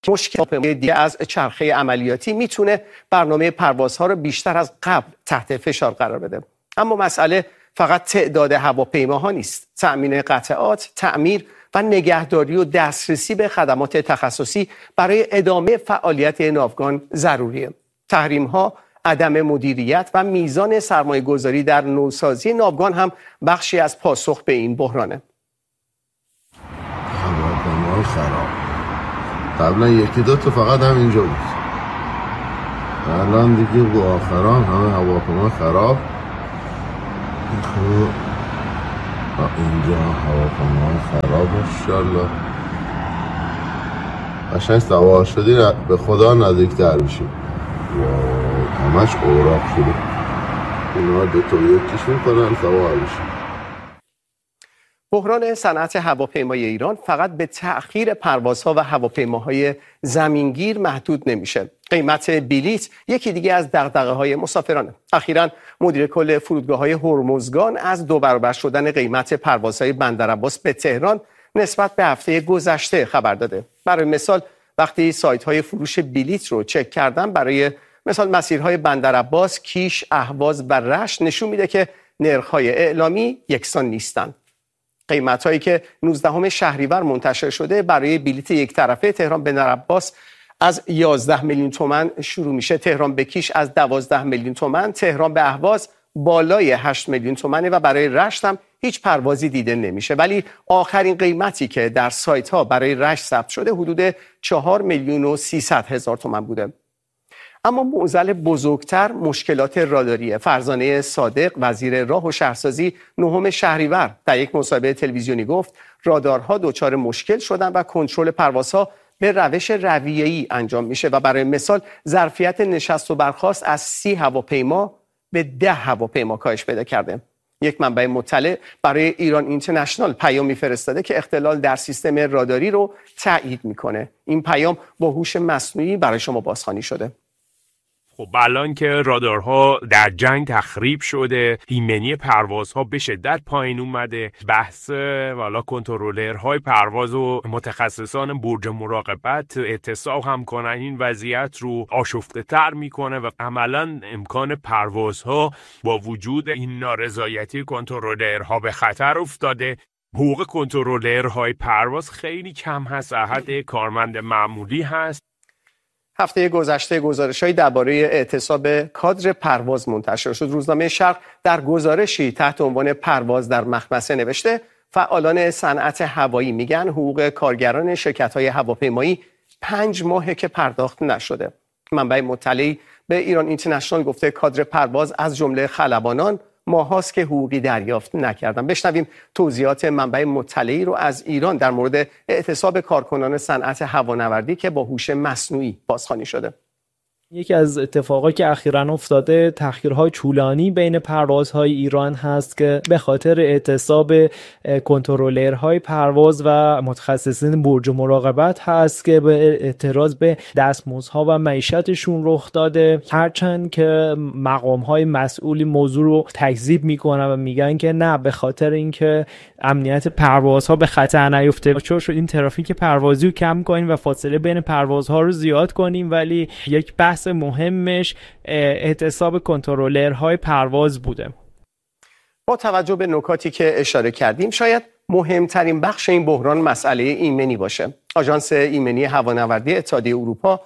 مشکل دیگه از چرخه عملیاتی میتونه برنامه پروازها رو بیشتر از قبل تحت فشار قرار بده. اما مسئله فقط تعداد هواپیماها نیست. تأمین قطعات، تعمیر و نگهداری و دسترسی به خدمات تخصصی برای ادامه فعالیت ناوگان ضروریه. تحریم‌ها، عدم مدیریت و میزان سرمایه‌گذاری در نوسازی ناوگان هم بخشی از پاسخ به این بحرانه. هواپیماهای خراب قبلا یکی دو تا فقط همینجا بود، الان دیگه با آخران همه هواپیما خراب. اینجا هواپیما خراب ماشاءالله قشنگ سوار شدی به خدا نزدیک‌تر میشی. همش اوراق شده، اونا دو تا یکیش میکنن سوار میشی. بحران صنعت هواپیمای ایران فقط به تأخیر پروازها و هواپیماهای زمینگیر محدود نمیشه. قیمت بلیط یکی دیگه از دغدغه‌های مسافرانه. اخیراً مدیر کل فرودگاه‌های هرمزگان از 2 برابر شدن قیمت پروازهای بندرعباس به تهران نسبت به هفته گذشته خبر داده. برای مثال وقتی سایت‌های فروش بلیط رو چک کردم، برای مثال مسیرهای بندرعباس، کیش، اهواز و رشت نشون میده که نرخ‌های اعلامی یکسان نیستند. قیمت‌هایی که 19 شهریور منتشر شده برای بلیت یک طرفه تهران بندرعباس از 11 میلیون تومان شروع میشه، تهران به کیش از 12 میلیون تومان، تهران به اهواز بالای 8 میلیون تومانه و برای رشت هم هیچ پروازی دیده نمیشه. ولی آخرین قیمتی که در سایت ها برای رشت ثبت شده حدود 4 میلیون و 300 هزار تومان بوده. اما معضل بزرگتر مشکلات راداریه. فرزانه صادق وزیر راه و شهرسازی 9 شهریور در یک مصاحبه تلویزیونی گفت رادارها دچار مشکل شدن و کنترل پروازها به روش رویه‌ای انجام میشه و برای مثال ظرفیت نشست و برخاست از 30 هواپیما به 10 هواپیما کاهش پیدا کرده. یک منبع مطلع برای ایران اینترنشنال پیامی فرستاده که اختلال در سیستم راداری رو تایید میکنه. این پیام با هوش مصنوعی برای شما بازخوانی شده. خب الان که رادارها در جنگ تخریب شده، ایمنی پروازها به شدت پایین اومده، بحث والا کنترلرهای پرواز و متخصصان برج مراقبت اتصال هم کنن این وضعیت رو آشفته تر میکنه و عملا امکان پروازها با وجود این نارضایتی کنترلرها به خطر افتاده. حقوق کنترلرهای پرواز خیلی کم هست، حد کارمند معمولی هست. هفته گذشته گزارش‌هایی درباره اعتصاب کادر پرواز منتشر شد. روزنامه شرق در گزارشی تحت عنوان پرواز در مخمصه نوشته فعالان صنعت هوایی میگن حقوق کارگران شرکت‌های هواپیمایی 5 ماهه که پرداخت نشده. منبع مطلعی به ایران اینترنشنال گفته کادر پرواز از جمله خلبانان ماهاست که حقوقی دریافت نکردن. بشنویم توضیحات منبع مطلعی رو از ایران در مورد اعتصاب کارکنان صنعت هوانوردی که با هوش مصنوعی بازخوانی شده. یکی از اتفاقایی که اخیراً افتاده تأخیرهای طولانی بین پروازهای ایران هست که به خاطر اعتصاب کنترلرهای پرواز و متخصصین برج مراقبت هست که به اعتراض به دستمزدها و معیشتشون رخ داده. هرچند که مقامهای مسئولی موضوع رو تکذیب میکنن و میگن که نه، به خاطر اینکه امنیت پروازها به خطر نیفته چون این ترافیک پروازی رو کم کنیم و فاصله بین پروازها رو زیاد کنیم، ولی یک بحث مهمش اعتصاب کنترلرهای پرواز بوده. با توجه به نکاتی که اشاره کردیم شاید مهمترین بخش این بحران مسئله ایمنی باشه. آژانس ایمنی هوانوردی اتحادیه اروپا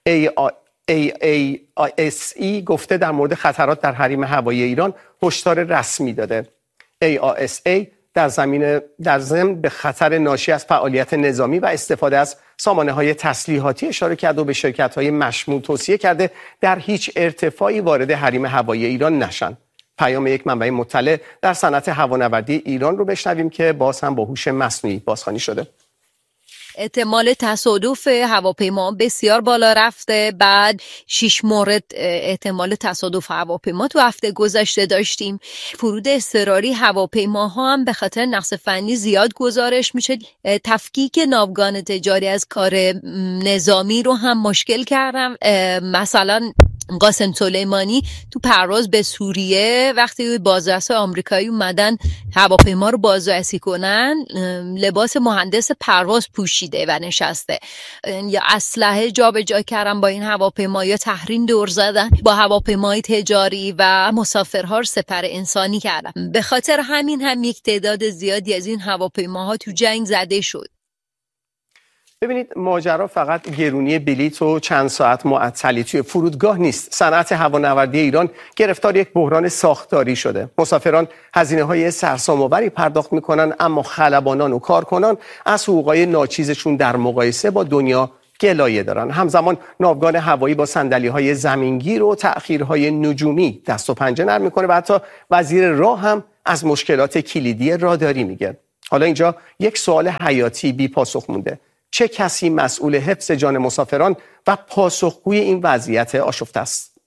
AASE گفته در مورد خطرات در حریم هوایی ایران هشدار رسمی داده. AASA در ضمن به خطر ناشی از فعالیت نظامی و استفاده از سامانه‌های تسلیحاتی اشاره کرده و به شرکت‌های مشمول توصیه کرده در هیچ ارتفاعی وارد حریم هوایی ایران نشن. پیام یک منبع مطلع در صنعت هوانوردی ایران رو بشنویم که باز هم با هوش مصنوعی بازخوانی شده. احتمال تصادف هواپیما بسیار بالا رفته. بعد 6 مورد احتمال تصادف هواپیما تو هفته گذشته داشتیم. فرود اضطراری هواپیماها هم به خاطر نقص فنی زیاد گزارش میشه. تفکیک ناوگان تجاری از کار نظامی رو هم مشکل کردم. مثلا قاسم سلیمانی تو پرواز به سوریه وقتی بازرس آمریکایی اومدن هواپیما رو بازرسی کنن لباس مهندس پرواز پوشیده و نشسته، یا اسلحه جابجا کردن با این هواپیما، یا تحریم دور زدن با هواپیمای تجاری و مسافرها رو سپر انسانی کردن. به خاطر همین هم یک تعداد زیادی از این هواپیماها تو جنگ زده شد. ببینید ماجرا فقط گرونی بلیط و چند ساعت معطلی توی فرودگاه نیست. صنعت هوانوردی ایران گرفتار یک بحران ساختاری شده. مسافران هزینه‌های سرسام‌آوری پرداخت می‌کنن، اما خلبانان و کارکنان از حقوقای ناچیزشون در مقایسه با دنیا گلایه دارن. همزمان ناوگان هوایی با صندلی‌های زمینگیر و تأخیرهای نجومی دست و پنجه نرم می‌کنه و حتی وزیر راه هم از مشکلات کلیدی راهداری میگه. حالا اینجا یک سوال حیاتی بی پاسخ مونده: چه کسی مسئول حفظ جان مسافران و پاسخگوی این وضعیت آشفته است؟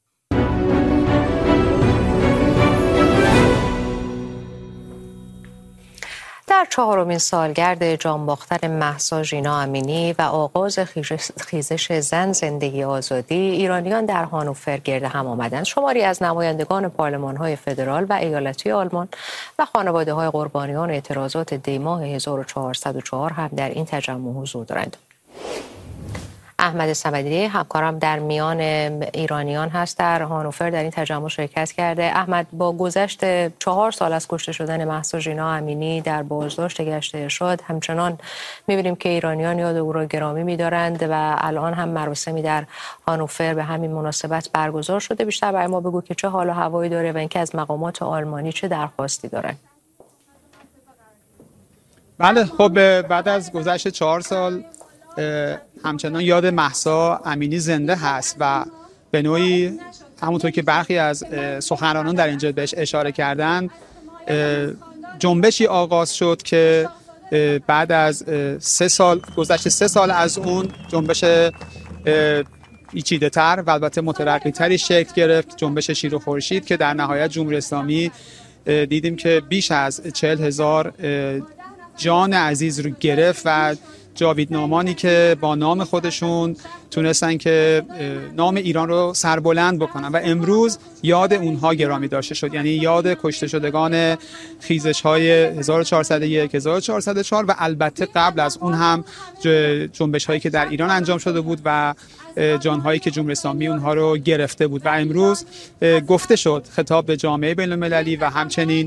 در 4مین سالگرد جانباختن مهسا ژینا امینی و آغاز خیزش زن زندگی آزادی، ایرانیان در هانوفر گرد هم آمدند. شماری از نمایندگان پارلمان‌های فدرال و ایالتی آلمان و خانواده‌های قربانیان اعتراضات دی‌ماه 1404 هم در این تجمع حضور دارند. احمد صمدی همکارم در میان ایرانیان هست، در هانوفر در این تجمع شرکت کرده. احمد، با گذشت 4 سال از کشته شدن مهسا ژینا امینی در بازداشت گشت ارشاد، همچنان می‌بینیم که ایرانیان یاد او را گرامی می‌دارند و الان هم مراسمی در هانوفر به همین مناسبت برگزار شده. بیشتر برای ما بگو که چه حال و هوایی داره و اینکه از مقامات آلمانی چه درخواستی دارن. بله، خب بعد از گذشت 4 سال همچنان یاد مهسا امینی زنده هست و به نوعی همونطور که برخی از سخنرانان در اینجا بهش اشاره کردن، جنبشی آغاز شد که بعد از 3 سال گذشت 3 سال از اون جنبش پیچیده تر و البته مترقی تری شکل گرفت، جنبش شیر و خورشید، که در نهایت جمهوری اسلامی دیدیم که بیش از 40,000 جان عزیز رو گرفت و جاویدنامانی که با نام خودشون تونستن که نام ایران رو سربلند بکنن و امروز یاد اونها گرامی داشته شد، یعنی یاد کشته شدگان خیزش‌های 1401 1404 و البته قبل از اون هم جنبش‌هایی که در ایران انجام شده بود و جان‌هایی که جمهوری اسلامی اونها رو گرفته بود. و امروز گفته شد خطاب به جامعه بین‌المللی و همچنین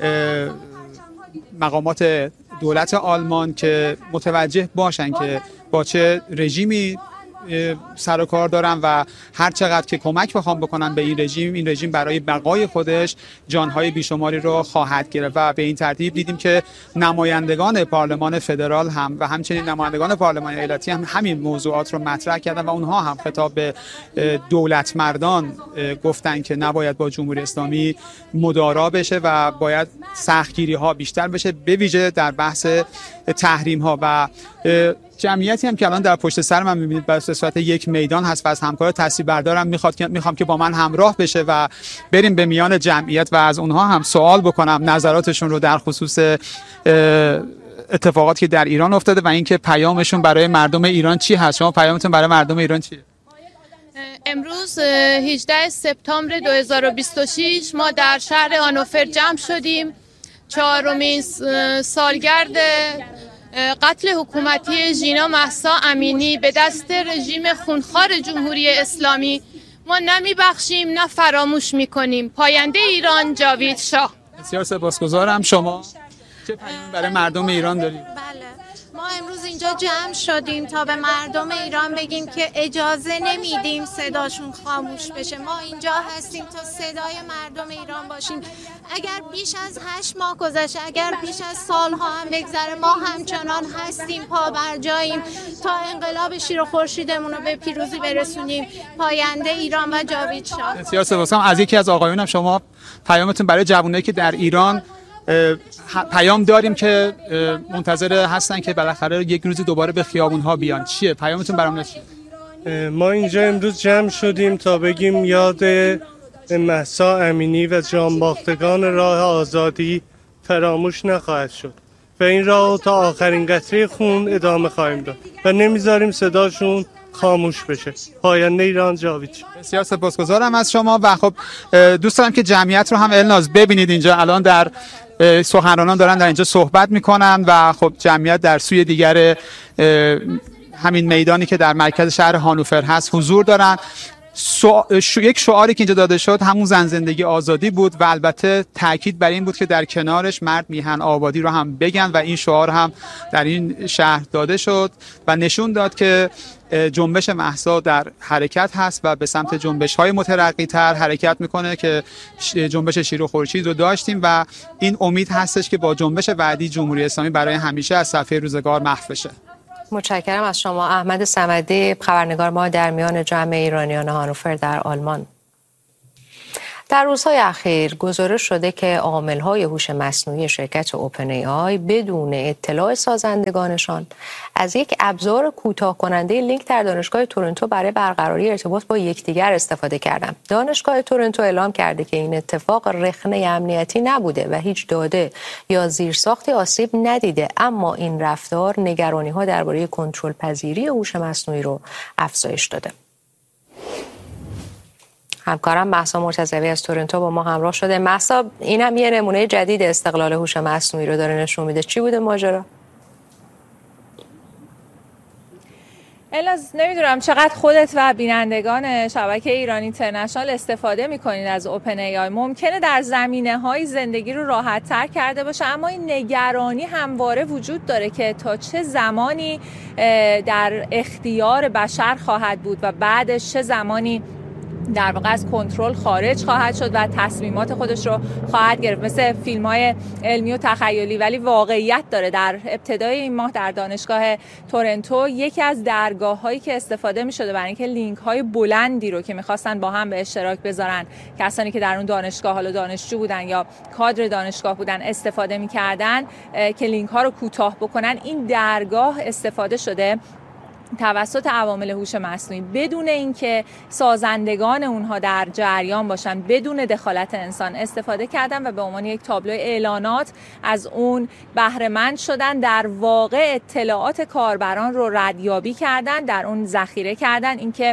مقامات دولت آلمان که متوجه باشن که با چه رژیمی سر و کار دارن و هر چقدر که کمک بخوام بکنن به این رژیم برای بقای خودش جانهای بیشماری رو خواهد گرفت. و به این ترتیب دیدیم که نمایندگان پارلمان فدرال هم و همچنین نمایندگان پارلمان ایالتی هم همین موضوعات رو مطرح کردن و اونها هم خطاب به دولت مردان گفتن که نباید با جمهوری اسلامی مدارا بشه و باید سختگیری ها بیشتر بشه، به ویژه در بحث تحریم ها. و جمعیتی هم که الان در پشت سر من می‌بینید به صورت یک میدان هست و از همکار تصویربردارم میخوام که با من همراه بشه و بریم به میان جمعیت و از اونها هم سوال بکنم نظراتشون رو در خصوص اتفاقاتی که در ایران افتاده و اینکه پیامشون برای مردم ایران چی هست. شما پیامتون برای مردم ایران چیه؟ امروز 18 سپتامبر 2026 ما در شهر هانوفر جمع شدیم. 4مین سالگرد قتل حکومتی ژینا مهسا امینی به دست رژیم خونخوار جمهوری اسلامی ما نمیبخشیم نه فراموش میکنیم. پاینده ایران جاوید شاه. بسیار سپاسگزارم. شما چه پیامی برای مردم ایران دارید؟ بله، ما امروز اینجا جمع شدیم تا به مردم ایران بگیم که اجازه نمیدیم صداشون خاموش بشه. ما اینجا هستیم تا صدای مردم ایران باشیم. اگر بیش از 8 ماه گذشته، اگر بیش از سالها هم بگذره، ما همچنان هستیم، پا بر جاییم تا انقلاب شیر و خورشیدمون رو به پیروزی برسونیم. پاینده ایران و جاوید شاه. بسیار سپاسگزارم. از یکی از آقایونم شما پیامتون برای جوانایی که در ایران پیام داریم که منتظر هستن که بالاخره یک روزی دوباره به خیابون‌ها بیان، چیه پیامتون برامون؟ چیه؟ ما اینجا امروز جمع شدیم تا بگیم یاد مهسا امینی و جانباختگان راه آزادی فراموش نخواهد شد و این راه تا آخرین قطره خون ادامه خواهیم داد و نمیذاریم صداشون خاموش بشه. پاینده ایران جاوید. بسیار سپاسگزارم از شما و خب دوست دارم که جمعیت رو هم الناز ببینید. اینجا الان در سخنرانان دارن در اینجا صحبت میکنن و خب جمعیت در سوی دیگر همین میدانی که در مرکز شهر هانوفر هست حضور دارن. یک شعاری که اینجا داده شد همون زن زندگی آزادی بود و البته تاکید بر این بود که در کنارش مرد میهن آبادی رو هم بگن و این شعار هم در این شهر داده شد و نشون داد که جنبش مهسا در حرکت هست و به سمت جنبش‌های مترقی‌تر حرکت میکنه که جنبش شیر و خورشید رو داشتیم و این امید هستش که با جنبش بعدی جمهوری اسلامی برای همیشه از صفحه روزگار محو بشه. متشکرم از شما. احمد صمدی، خبرنگار ما در میان جمع ایرانیان هانوفر در آلمان. در روزهای اخیر گزارش شده که عامل‌های هوش مصنوعی شرکت اوپن ای آی بدون اطلاع سازندگانشان از یک ابزار کوتاه کننده لینک در دانشگاه تورنتو برای برقراری ارتباط با یکدیگر استفاده کردند. دانشگاه تورنتو اعلام کرده که این اتفاق رخنه امنیتی نبوده و هیچ داده یا زیرساختی آسیب ندیده، اما این رفتار نگرانی‌ها درباره کنترل پذیری هوش مصنوعی رو افزایش داده. همکارم مهسا مرتضوی از تورنتو با ما همراه شده. مهسا، این هم یه نمونه جدید استقلال هوش مصنوعی رو داره نشون میده. چی بوده ماجرا؟ الناز، نمیدونم چقدر خودت و بینندگان شبکه ایران اینترنشنال استفاده میکنید از اوپن ای آی. ممکنه در زمینه‌های زندگی رو راحت تر کرده باشه، اما این نگرانی همواره وجود داره که تا چه زمانی در اختیار بشر خواهد بود و بعدش چه زمانی در واقع از کنترل خارج خواهد شد و تصمیمات خودش رو خواهد گرفت، مثل فیلم‌های علمی و تخیلی. ولی واقعیت داره. در ابتدای این ماه در دانشگاه تورنتو یکی از درگاه‌هایی که استفاده می‌شده برای اینکه لینک‌های بلندی رو که می‌خواستن با هم به اشتراک بذارن کسانی که در اون دانشگاه حالا دانشجو بودن یا کادر دانشگاه بودن استفاده می‌کردن که لینک‌ها رو کوتاه بکنن، این درگاه استفاده شده توسط عوامل هوش مصنوعی بدون اینکه سازندگان اونها در جریان باشن، بدون دخالت انسان استفاده کردن و به عنوان یک تابلو اعلانات از اون بهره مند شدن. در واقع اطلاعات کاربران رو ردیابی کردن، در اون ذخیره کردن اینکه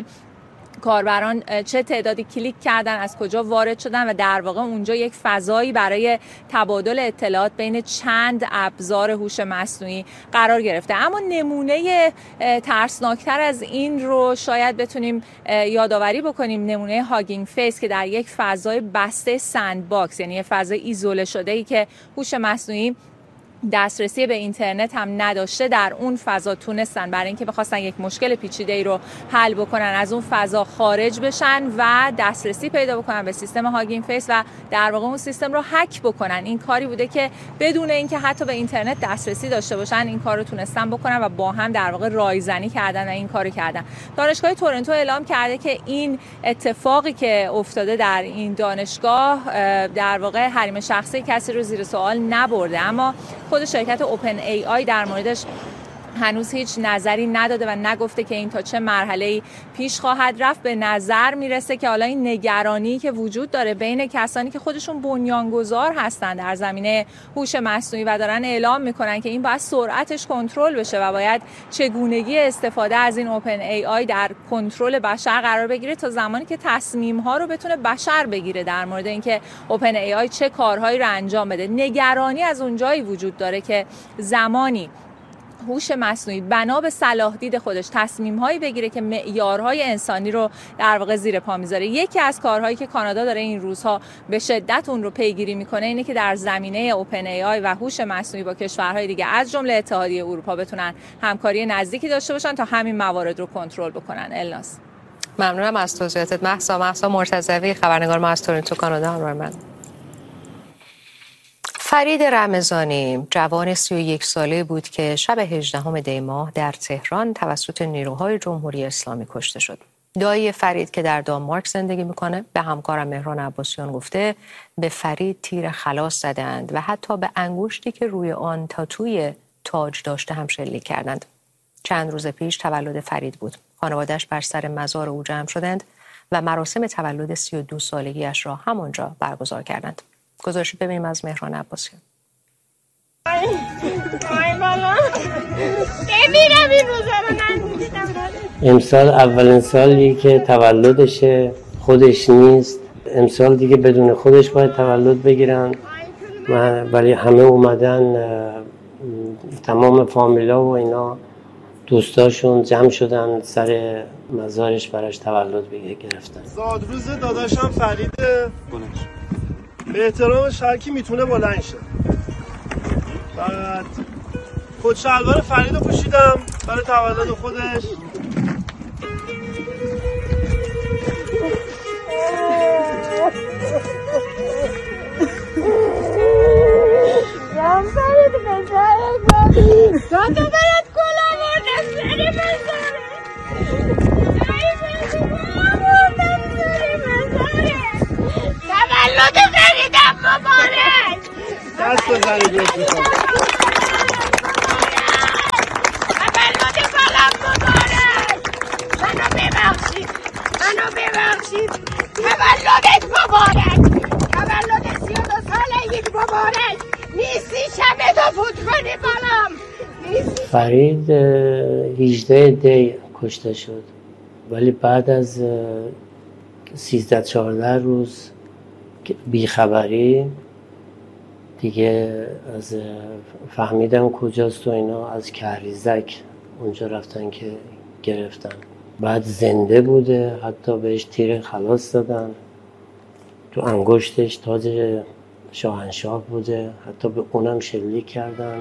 کاربران چه تعدادی کلیک کردن، از کجا وارد شدن و در واقع اونجا یک فضایی برای تبادل اطلاعات بین چند ابزار هوش مصنوعی قرار گرفته. اما نمونه ترسناکتر از این رو شاید بتونیم یادآوری بکنیم، نمونه هاگینگ فیس که در یک فضای بسته سند باکس، یعنی فضای ایزوله شده‌ای که هوش مصنوعی دسترسی به اینترنت هم نداشته، در اون فضا تونستن برای اینکه بخواستن یک مشکل پیچیده‌ای رو حل بکنن از اون فضا خارج بشن و دسترسی پیدا بکنن به سیستم هاگینگ فیس و در واقع اون سیستم رو هک بکنن. این کاری بوده که بدون اینکه حتی به اینترنت دسترسی داشته باشن این کار رو تونستن بکنن و با هم در واقع رایزنی کردن و این کارو کردن. دانشگاه تورنتو اعلام کرده که این اتفاقی که افتاده در این دانشگاه در واقع حریم شخصی کسی رو زیر سوال نبرده، اما خود شرکت اوپن ای آی در موردش هنوز هیچ نظری نداده و نگفته که این تا چه مرحله‌ای پیش خواهد رفت. به نظر میرسه که حالا این نگرانی که وجود داره بین کسانی که خودشون بنیانگذار هستن در زمینه هوش مصنوعی و دارن اعلام میکنن که این باید سرعتش کنترل بشه و باید چگونگی استفاده از این اوپن ای آی در کنترل بشر قرار بگیره تا زمانی که تصمیم ها رو بتونه بشر بگیره در مورد اینکه اوپن ای آی چه کارهایی رو انجام بده. نگرانی از اونجایی وجود داره که زمانی هوش مصنوعی بنا به صلاح دید خودش تصمیم‌هایی بگیره که معیارهای انسانی رو در واقع زیر پا میذاره. یکی از کارهایی که کانادا داره این روزها به شدت اون رو پیگیری میکنه اینه که در زمینه اوپن ای آی و هوش مصنوعی با کشورهای دیگه از جمله اتحادیه اروپا بتونن همکاری نزدیکی داشته باشن تا همین موارد رو کنترل بکنن. الناس، ممنونم از توضیحاتت. مهسا مرتضوی، خبرنگار ما از تورنتو کانادا، همراه من. فرید رمضانی جوان 31 ساله بود که شب 18 دی ماه در تهران توسط نیروهای جمهوری اسلامی کشته شد. دایی فرید که در دانمارک زندگی میکنه به همکارم مهران عباسیان گفته به فرید تیر خلاص زدند و حتی به انگشتی که روی آن تاتوی تاج داشته هم شلیک کردند. چند روز پیش تولد فرید بود. خانواده‌اش بر سر مزار او جمع شدند و مراسم تولد 32 سالگیش را همانجا برگزار کردند. گزارش ببینیم از مهران عباسیان. ببینم این روزا رو ندیدم. امسال اولین سالی که تولدشه، خودش نیست. امسال دیگه بدون خودش باید تولد بگیرن، ولی همه اومدن، تمام فامیلا و اینا دوستاشون جمع شدن سر مزارش براش تولد گرفتن. زادروز داداشم فرید به احترامش هر کی میتونه بلند شه. بعد خود شلوار فریدو پوشیدم برای تولد خودش. فرید بزاره دادو باید کلا مردن سری بزاره تولد فریدم مبارک. دست بزنید دوستان. تولد بالم مبارک. منو ببخشید تولدت مبارک. تولد 32 سالگیت مبارک. نیستی شبه تو فوت کنی بالم. فرید 18 دی کشته شد، ولی بعد از 13-14 روز بیخبری دیگه از فهمیدم کجاست و اینا، از کهریزک اونجا رفتن که گرفتن. بعد زنده بوده، حتی بهش تیر خلاص دادن، تو انگشتش تاج شاهنشاه بوده، حتی به اونم شلیک کردن.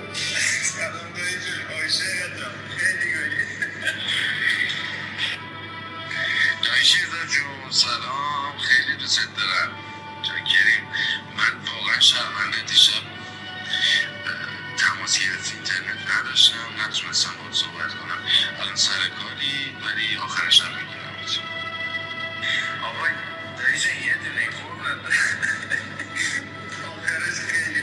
سلام، خیلی دوست دارم. چاکریم. من واقعا شرمنده دیشب تماس گرفت اینترنت نداشتم، نتونستم باهات صحبت کنم. الان سر کاری ولی آخرش هم میگیرم. آقای دایجه یه دونه قربونت آخرش خیلی